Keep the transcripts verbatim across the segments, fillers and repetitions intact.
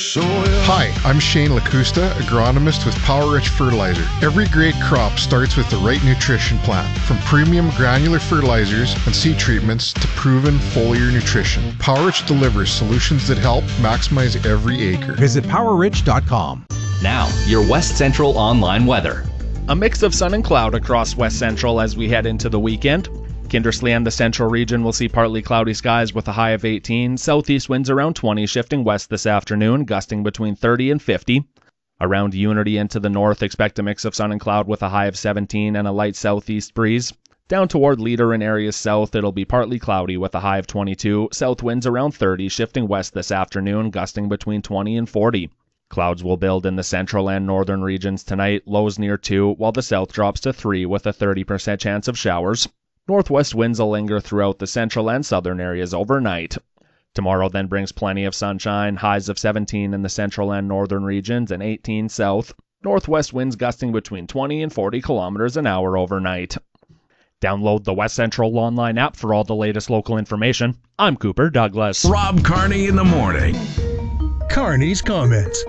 Hi, I'm Shane Lacusta, agronomist with Power Rich Fertilizer. Every great crop starts with the right nutrition plan. From premium granular fertilizers and seed treatments to proven foliar nutrition, Power Rich delivers solutions that help maximize every acre. Visit power rich dot com. Now, your West Central online weather. A mix of sun and cloud across West Central as we head into the weekend. Kindersley and the central region will see partly cloudy skies with a high of eighteen. Southeast winds around twenty, shifting west this afternoon, gusting between thirty and fifty. Around Unity into the north, expect a mix of sun and cloud with a high of seventeen and a light southeast breeze. Down toward Leader and areas south, it'll be partly cloudy with a high of twenty-two. South winds around thirty, shifting west this afternoon, gusting between twenty and forty. Clouds will build in the central and northern regions tonight, lows near two, while the south drops to three with a thirty percent chance of showers. Northwest winds will linger throughout the central and southern areas overnight. Tomorrow then brings plenty of sunshine, highs of seventeen in the central and northern regions and eighteen south. Northwest winds gusting between twenty and forty kilometers an hour overnight. Download the West Central online app for all the latest local information. I'm Cooper Douglas. Rob Carney in the morning. Carney's comments.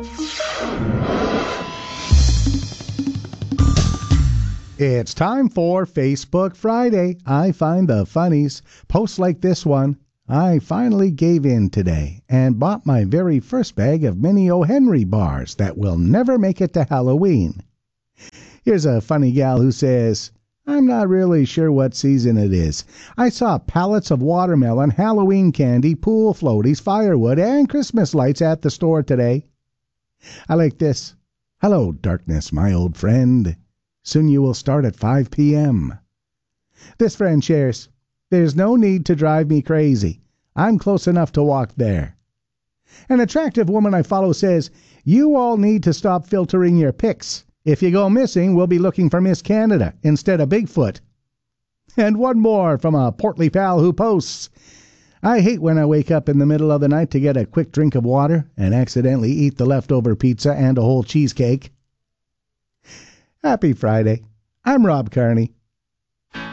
It's time for Facebook Friday. I find the funnies. Posts like this one. I finally gave in today and bought my very first bag of mini O. Henry bars that will never make it to Halloween. Here's a funny gal who says, I'm not really sure what season it is. I saw pallets of watermelon, Halloween candy, pool floaties, firewood, and Christmas lights at the store today. I like this. Hello, darkness, my old friend. Soon you will start at five p.m. This friend shares, there's no need to drive me crazy. I'm close enough to walk there. An attractive woman I follow says, you all need to stop filtering your pics. If you go missing, we'll be looking for Miss Canada instead of Bigfoot. And one more from a portly pal who posts, I hate when I wake up in the middle of the night to get a quick drink of water and accidentally eat the leftover pizza and a whole cheesecake. Happy Friday. I'm Rob Carney.